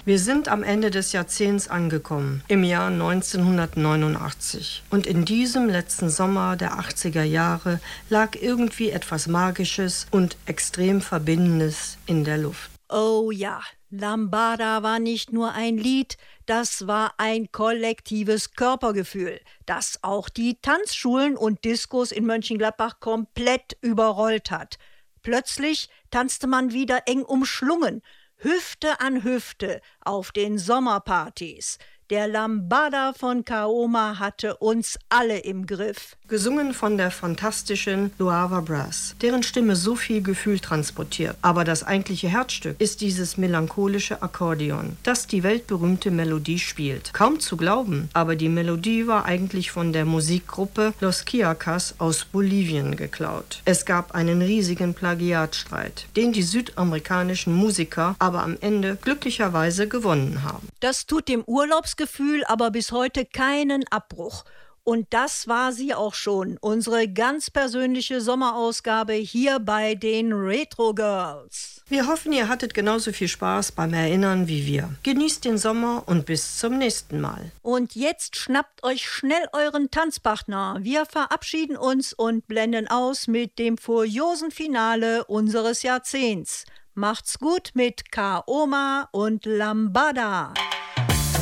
Wir sind am Ende des Jahrzehnts angekommen, im Jahr 1989. Und in diesem letzten Sommer der 80er Jahre lag irgendwie etwas Magisches und extrem Verbindendes in der Luft. Oh ja, Lambada war nicht nur ein Lied, das war ein kollektives Körpergefühl, das auch die Tanzschulen und Diskos in Mönchengladbach komplett überrollt hat. Plötzlich tanzte man wieder eng umschlungen, Hüfte an Hüfte auf den Sommerpartys. Der Lambada von Kaoma hatte uns alle im Griff. Gesungen von der fantastischen Luava Brass, deren Stimme so viel Gefühl transportiert. Aber das eigentliche Herzstück ist dieses melancholische Akkordeon, das die weltberühmte Melodie spielt. Kaum zu glauben, aber die Melodie war eigentlich von der Musikgruppe Los Quiacas aus Bolivien geklaut. Es gab einen riesigen Plagiatstreit, den die südamerikanischen Musiker aber am Ende glücklicherweise gewonnen haben. Das tut dem Urlaubsgefühl aber bis heute keinen Abbruch. Und das war sie auch schon, unsere ganz persönliche Sommerausgabe hier bei den Retro Girls. Wir hoffen, ihr hattet genauso viel Spaß beim Erinnern wie wir. Genießt den Sommer und bis zum nächsten Mal. Und jetzt schnappt euch schnell euren Tanzpartner. Wir verabschieden uns und blenden aus mit dem furiosen Finale unseres Jahrzehnts. Macht's gut mit Kaoma und Lambada.